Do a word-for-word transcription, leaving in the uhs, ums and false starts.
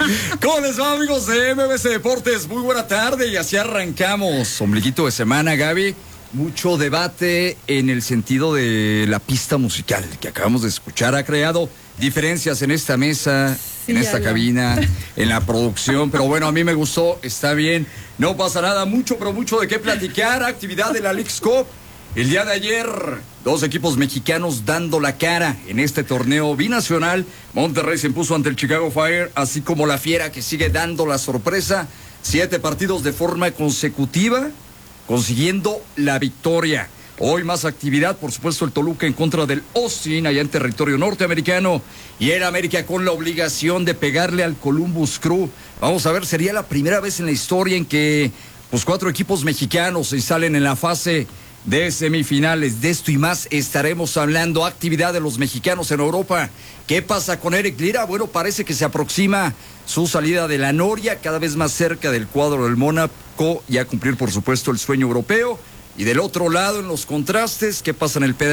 ¿Cómo les va, amigos de M B C Deportes? Muy buena tarde y así arrancamos. Ombliguito de semana, Gaby. Mucho debate en el sentido de la pista musical que acabamos de escuchar. Ha creado diferencias en esta mesa, sí, en esta cabina, en la producción. Pero bueno, a mí me gustó, está bien. No pasa nada, mucho, pero mucho de qué platicar. Actividad de la Leagues Cup. El día de ayer, dos equipos mexicanos dando la cara en este torneo binacional. Monterrey se impuso ante el Chicago Fire, así como la Fiera, que sigue dando la sorpresa. Siete partidos de forma consecutiva, consiguiendo la victoria. Hoy más actividad, por supuesto, el Toluca en contra del Austin, allá en territorio norteamericano. Y el América con la obligación de pegarle al Columbus Crew. Vamos a ver, sería la primera vez en la historia en que los cuatro equipos mexicanos se salen en la fase de semifinales. De esto y más estaremos hablando. Actividad de los mexicanos en Europa. ¿Qué pasa con Eric Lira? Bueno, parece que se aproxima su salida de la Noria, cada vez más cerca del cuadro del Mónaco, y a cumplir, por supuesto, el sueño europeo. Y del otro lado, en los contrastes, ¿qué pasa en el P D?